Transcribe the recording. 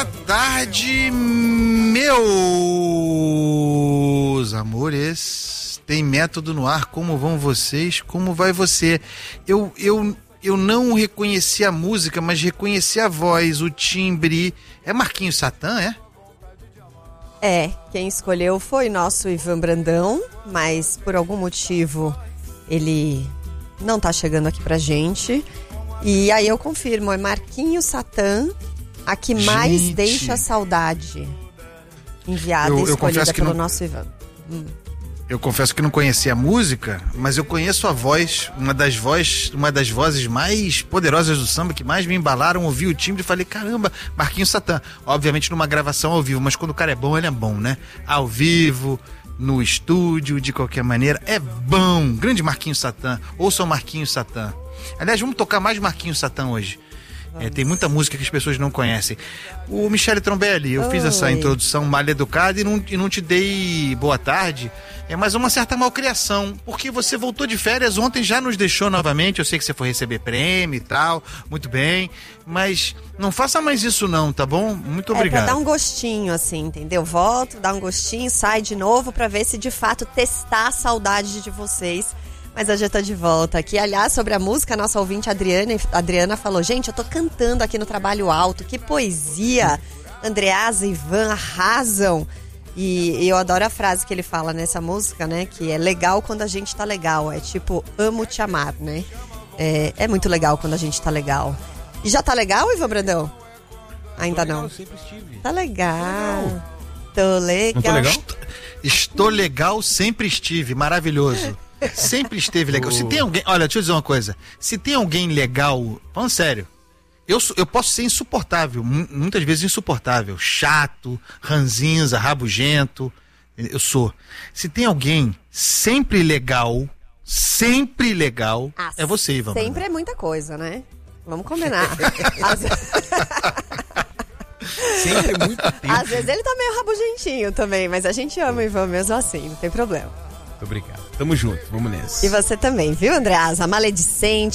Boa tarde, meus amores. Tem método no ar, como vão vocês? Como vai você? Eu não reconheci a música, mas reconheci a voz, o timbre. É Marquinhos Satã, é? É, quem escolheu foi nosso Ivan Brandão, mas por algum motivo ele não tá chegando aqui pra gente. E aí eu confirmo, é Marquinhos Satã, a que mais deixa saudade. Enviada e escolhida pelo nosso Ivan. Eu confesso que não conhecia a música, mas eu conheço a voz, uma das vozes mais poderosas do samba, que mais me embalaram. Ouvi o timbre e falei, caramba, Marquinhos Satã. Obviamente numa gravação ao vivo, mas quando o cara é bom, ele é bom, né? Ao vivo, no estúdio, de qualquer maneira, é bom. Grande Marquinhos Satã. Ouçam Marquinhos Satã. Aliás, vamos tocar mais Marquinhos Satã hoje. Tem muita música que as pessoas não conhecem. O Michele Trombelli, eu fiz essa introdução mal educada e não te dei boa tarde. Mas uma certa malcriação, porque você voltou de férias ontem, já nos deixou novamente. Eu sei que você foi receber prêmio e tal, muito bem, mas não faça mais isso não, tá bom? Muito obrigado. Pra dar um gostinho assim, entendeu? Volto, dá um gostinho, sai de novo pra ver se de fato testar a saudade de vocês. Mas hoje eu tô de volta aqui. Aliás, sobre a música, a nossa ouvinte Adriana falou: gente, eu tô cantando aqui no Trabalho Alto, que poesia! Andreasa e Ivan arrasam. E eu adoro a frase que ele fala nessa música, né? Que é legal quando a gente tá legal. É tipo, amo te amar, né? É muito legal quando a gente tá legal. E já tá legal, Ivan Brandão? Ainda não. Eu sempre estive. Tá legal. Tô legal. Não tô legal? Estou legal, sempre estive. Maravilhoso. Sempre esteve legal. Se tem alguém... Olha, deixa eu dizer uma coisa. Se tem alguém legal... Falando sério. Eu posso ser insuportável. Muitas vezes insuportável. Chato, ranzinza, rabugento. Eu sou. Se tem alguém sempre legal... é você, Ivan. Sempre é muita coisa, né? Vamos combinar. Sempre é muito tempo. Às vezes ele tá meio rabugentinho também, mas a gente ama o Ivan mesmo assim, não tem problema. Muito obrigado. Tamo junto, vamos nessa. E você também, viu, Andreasa? Maledicente.